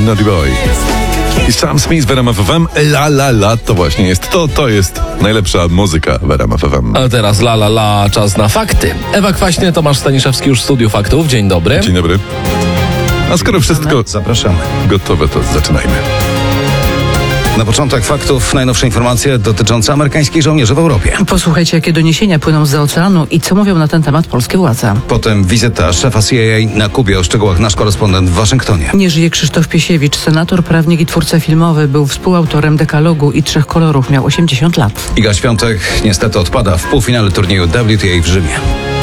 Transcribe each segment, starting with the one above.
Naughty Boy. I Sam Smith w RMF FM. La la la, to właśnie jest to jest najlepsza muzyka w RMF FM. A teraz la la la, czas na fakty. Ewa Kwaśnie, Tomasz Staniszewski już w studiu faktów. Dzień dobry. Dzień dobry. A skoro wszystko Zapraszamy. gotowe, to zaczynajmy. Na początek faktów najnowsze informacje dotyczące amerykańskich żołnierzy w Europie. Posłuchajcie, jakie doniesienia płyną z oceanu i co mówią na ten temat polskie władze. Potem wizyta szefa CIA na Kubie. O szczegółach nasz korespondent w Waszyngtonie. Nie żyje Krzysztof Piesiewicz, senator, prawnik i twórca filmowy. Był współautorem Dekalogu i 3 kolorów. Miał 80 lat. Iga Świątek niestety odpada w półfinale turnieju WTA w Rzymie.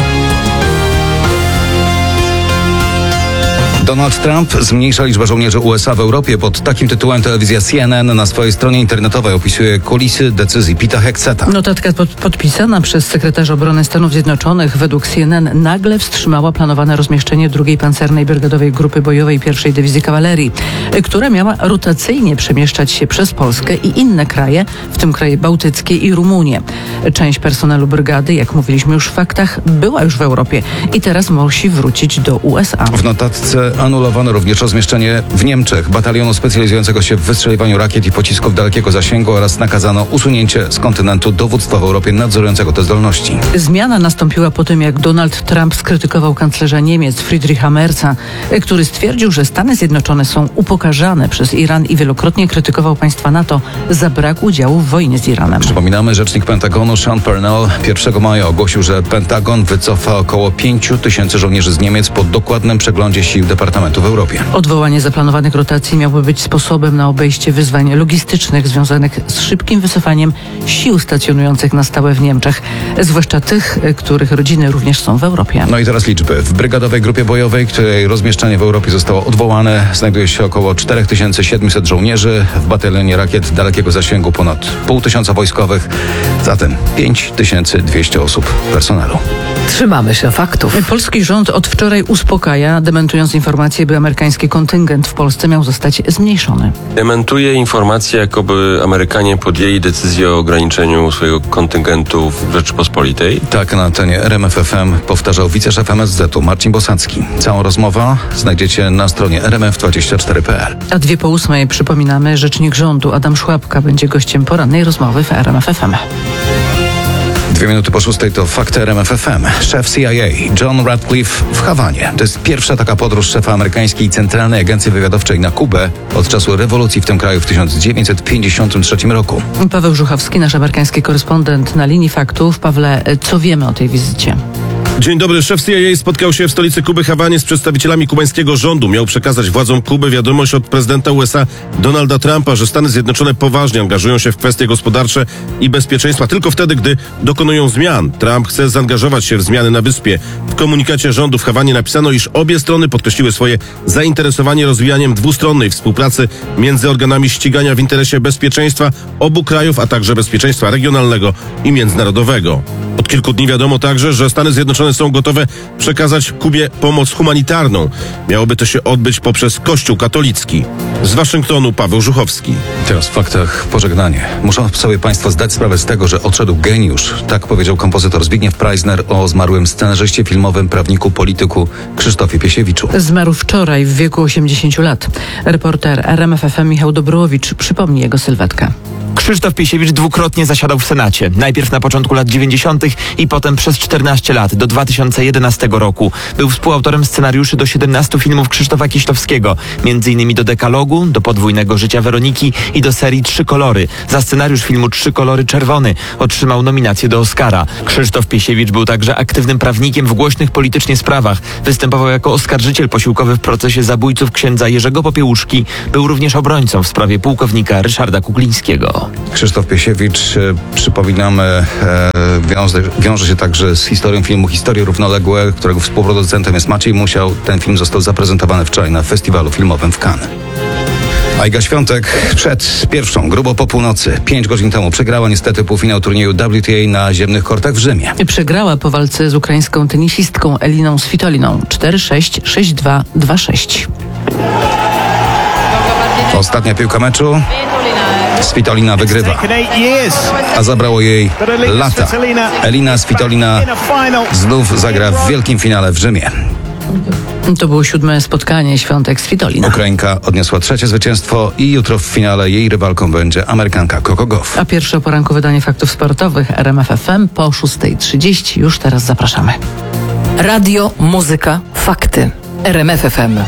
Donald Trump zmniejsza liczbę żołnierzy USA w Europie. Pod takim tytułem telewizja CNN na swojej stronie internetowej opisuje kulisy decyzji Peta Hexeta. Notatka podpisana przez sekretarza obrony Stanów Zjednoczonych według CNN nagle wstrzymała planowane rozmieszczenie 2. Pancernej Brygadowej Grupy Bojowej 1. Dywizji Kawalerii, która miała rotacyjnie przemieszczać się przez Polskę i inne kraje, w tym kraje bałtyckie i Rumunię. Część personelu brygady, jak mówiliśmy już w faktach, była już w Europie i teraz musi wrócić do USA. W notatce anulowano również rozmieszczenie w Niemczech batalionu specjalizującego się w wystrzeliwaniu rakiet i pocisków dalekiego zasięgu oraz nakazano usunięcie z kontynentu dowództwa w Europie nadzorującego te zdolności. Zmiana nastąpiła po tym, jak Donald Trump skrytykował kanclerza Niemiec Friedricha Merza, który stwierdził, że Stany Zjednoczone są upokarzane przez Iran i wielokrotnie krytykował państwa NATO za brak udziału w wojnie z Iranem. Przypominamy, rzecznik Pentagonu Sean Parnell 1 maja ogłosił, że Pentagon wycofa około 5 000 żołnierzy z Niemiec po dokładnym przeglądzie sił Departamentu w Europie. Odwołanie zaplanowanych rotacji miałoby być sposobem na obejście wyzwań logistycznych związanych z szybkim wycofaniem sił stacjonujących na stałe w Niemczech, zwłaszcza tych, których rodziny również są w Europie. No i teraz liczby. W Brygadowej Grupie Bojowej, której rozmieszczenie w Europie zostało odwołane, znajduje się około 4700 żołnierzy, w batalionie rakiet dalekiego zasięgu ponad 500 wojskowych, zatem 5200 osób personelu. Trzymamy się faktów. Polski rząd od wczoraj uspokaja, dementując informację, by amerykański kontyngent w Polsce miał zostać zmniejszony. Dementuje informację, jakoby Amerykanie podjęli decyzję o ograniczeniu swojego kontyngentu w Rzeczypospolitej. Tak na antenie RMF FM powtarzał wiceszef MSZ-u Marcin Bosacki. Całą rozmowę znajdziecie na stronie rmf24.pl. A 2:02 przypominamy, rzecznik rządu Adam Szłapka będzie gościem porannej rozmowy w RMF FM. 2:06 to fakty RMF FM. Szef CIA John Ratcliffe w Hawanie. To jest pierwsza taka podróż szefa amerykańskiej Centralnej Agencji Wywiadowczej na Kubę od czasu rewolucji w tym kraju w 1953 roku. Paweł Żuchowski, nasz amerykański korespondent na linii faktów. Pawle, co wiemy o tej wizycie? Dzień dobry. Szef CIA spotkał się w stolicy Kuby Hawanie z przedstawicielami kubańskiego rządu. Miał przekazać władzom Kuby wiadomość od prezydenta USA Donalda Trumpa, że Stany Zjednoczone poważnie angażują się w kwestie gospodarcze i bezpieczeństwa tylko wtedy, gdy dokonują zmian. Trump chce zaangażować się w zmiany na wyspie. W komunikacie rządu w Hawanie napisano, iż obie strony podkreśliły swoje zainteresowanie rozwijaniem dwustronnej współpracy między organami ścigania w interesie bezpieczeństwa obu krajów, a także bezpieczeństwa regionalnego i międzynarodowego. Od kilku dni wiadomo także, że Stany Zjednoczone są gotowe przekazać Kubie pomoc humanitarną. Miałoby to się odbyć poprzez Kościół katolicki. Z Waszyngtonu Paweł Żuchowski. Teraz w faktach pożegnanie. Muszą sobie Państwo zdać sprawę z tego, że odszedł geniusz. Tak powiedział kompozytor Zbigniew Preissner o zmarłym scenarzyście filmowym, prawniku, polityku Krzysztofie Piesiewiczu. Zmarł wczoraj w wieku 80 lat. Reporter RMF FM Michał Dobrowicz przypomni jego sylwetkę. Krzysztof Piesiewicz dwukrotnie zasiadał w Senacie. Najpierw na początku lat 90. i potem przez 14 lat, do 2011 roku. Był współautorem scenariuszy do 17 filmów Krzysztofa Kieślowskiego, m.in. do Dekalogu, do Podwójnego życia Weroniki i do serii 3 kolory. Za scenariusz filmu 3 kolory czerwony otrzymał nominację do Oscara. Krzysztof Piesiewicz był także aktywnym prawnikiem w głośnych politycznie sprawach. Występował jako oskarżyciel posiłkowy w procesie zabójców księdza Jerzego Popiełuszki. Był również obrońcą w sprawie pułkownika Ryszarda Kuklińskiego. Krzysztof Piesiewicz, przypominamy, wiąże się także z historią filmu Historie równoległe, którego współproducentem jest Maciej Musiał. Ten film został zaprezentowany wczoraj na festiwalu filmowym w Cannes. A Iga Świątek przed pierwszą, grubo po północy, 5 godzin temu przegrała niestety półfinał turnieju WTA na ziemnych kortach w Rzymie. Przegrała po walce z ukraińską tenisistką Eliną Svitoliną 4-6, 6-2, 2-6. Ostatnia piłka meczu. Svitolina wygrywa, a zabrało jej lata. Elina Svitolina znów zagra w wielkim finale w Rzymie. To było 7. spotkanie Świątek Svitolina. Ukrainka odniosła 3. zwycięstwo i jutro w finale jej rywalką będzie Amerykanka Coco Gauff. A pierwsze poranku wydanie faktów sportowych RMF FM po 6:30. Już teraz zapraszamy. Radio, muzyka, fakty. RMF FM.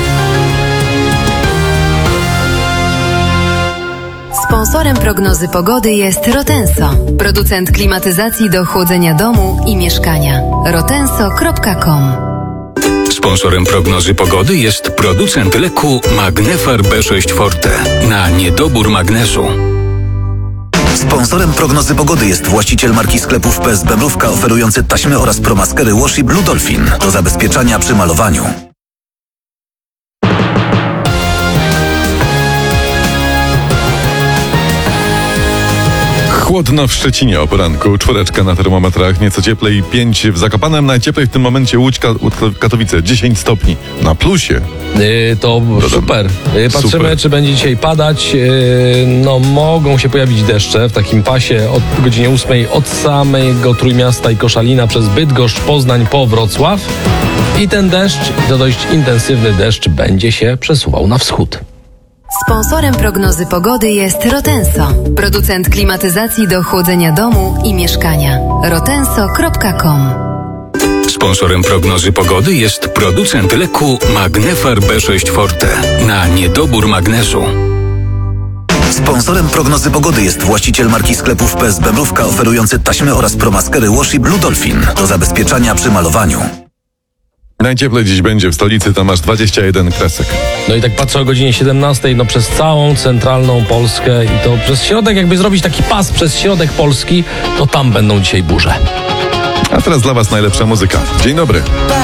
Sponsorem prognozy pogody jest Rotenso, producent klimatyzacji do chłodzenia domu i mieszkania. rotenso.com. Sponsorem prognozy pogody jest producent leku Magnefar B6 Forte na niedobór magnezu. Sponsorem prognozy pogody jest właściciel marki sklepów PSB Mrówka oferujący taśmy oraz promaskery Washi Blue Dolphin do zabezpieczania przy malowaniu. Chłodno w Szczecinie o poranku, 4 na termometrach, nieco cieplej, 5 w Zakopanem, najcieplej w tym momencie Łódź, Katowice, 10 stopni na plusie. To super. Patrzymy, Super. czy będzie dzisiaj padać. Mogą się pojawić deszcze w takim pasie od godzinie 8 od samego Trójmiasta i Koszalina przez Bydgoszcz, Poznań po Wrocław. I ten deszcz, to dość intensywny deszcz, będzie się przesuwał na wschód. Sponsorem prognozy pogody jest Rotenso, producent klimatyzacji do chłodzenia domu i mieszkania. rotenso.com. Sponsorem prognozy pogody jest producent leku Magnefar B6 Forte na niedobór magnezu. Sponsorem prognozy pogody jest właściciel marki sklepów PSB Mrówka oferujący taśmy oraz promaskery Washi Blue Dolphin do zabezpieczania przy malowaniu. Najcieplej dziś będzie w stolicy, tam aż 21 kresek. No i tak patrzę o godzinie 17, przez całą centralną Polskę i to przez środek, jakby zrobić taki pas przez środek Polski, to tam będą dzisiaj burze. A teraz dla was najlepsza muzyka. Dzień dobry.